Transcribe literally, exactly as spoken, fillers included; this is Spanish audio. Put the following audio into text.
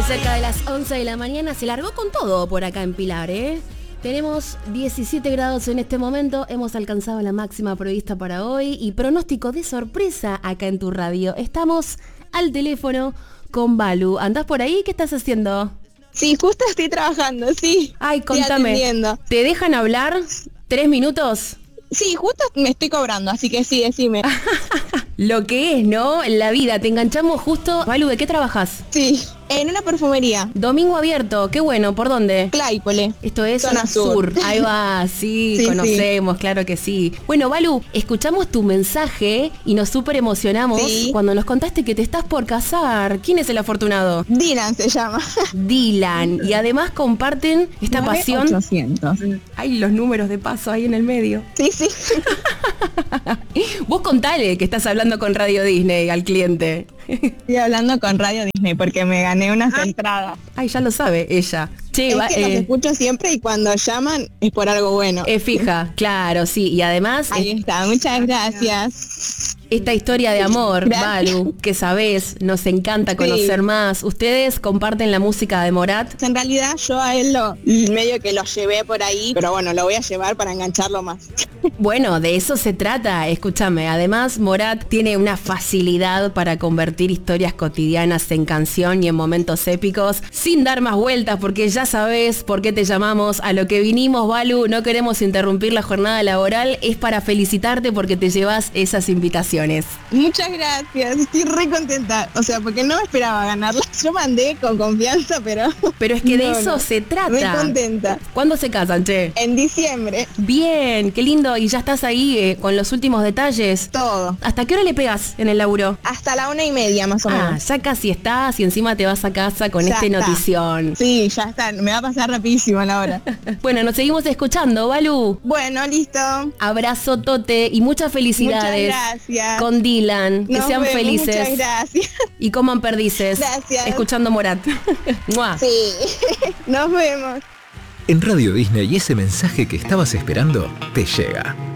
Muy cerca de las once de la mañana, se largó con todo por acá en Pilar, ¿eh? Tenemos diecisiete grados en este momento, hemos alcanzado la máxima prevista para hoy y pronóstico de sorpresa acá en tu radio. Estamos al teléfono con Balu. ¿Andás por ahí? ¿Qué estás haciendo? Sí, justo estoy trabajando, sí. Ay, contame, ¿te dejan hablar? ¿Tres minutos? Sí, justo me estoy cobrando, así que sí, decime. Lo que es, ¿no? La vida, te enganchamos justo. Balu, ¿de qué trabajas? Sí, en una perfumería. Domingo abierto, qué bueno, ¿por dónde? Claypole. Esto es Zona sur. sur. Ahí va, sí, sí conocemos, sí. Claro que sí. Bueno, Balu, escuchamos tu mensaje y nos súper emocionamos sí. cuando nos contaste que te estás por casar. ¿Quién es el afortunado? Dylan se llama. Dylan. Y además comparten esta nueve pasión. ochocientos. Hay los números de paso ahí en el medio. Sí, sí. Vos contale que estás hablando con Radio Disney al cliente. Estoy hablando con Radio Disney porque me gané unas ah. entradas. Ay, ya lo sabe ella. Che, es va, que eh, los escucho siempre y cuando llaman es por algo bueno. Es fija, claro, sí. Y además... Ahí es... está, muchas gracias. Esta historia de amor, Balu, que sabés, nos encanta conocer sí. más. ¿Ustedes comparten la música de Morat? En realidad yo a él lo medio que lo llevé por ahí, pero bueno, lo voy a llevar para engancharlo más. Bueno, de eso se trata, escúchame. Además, Morat tiene una facilidad para convertir historias cotidianas en canción y en momentos épicos, sin dar más vueltas, porque ya sabés por qué te llamamos. A lo que vinimos, Balu, no queremos interrumpir la jornada laboral, es para felicitarte porque te llevas esas invitaciones. Muchas gracias, estoy re contenta, o sea, porque no me esperaba ganarla. Yo mandé con confianza, pero... Pero es que no, de eso no. se trata. Muy contenta. ¿Cuándo se casan, che? En diciembre. Bien, qué lindo, y ya estás ahí eh, con los últimos detalles. Todo. ¿Hasta qué hora le pegas en el laburo? Hasta la una y media, más o ah, menos. Ya casi estás y encima te vas a casa con ya este está. notición. Sí, ya está, me va a pasar rapidísimo la hora. Bueno, nos seguimos escuchando, Balu. Bueno, listo. Abrazo, Tote, y muchas felicidades. Muchas gracias. Con Dylan. Que Nos sean vemos, felices. Muchas gracias. Y coman perdices. Gracias. Escuchando Morat. Sí. Nos vemos. En Radio Disney ese mensaje que estabas esperando te llega.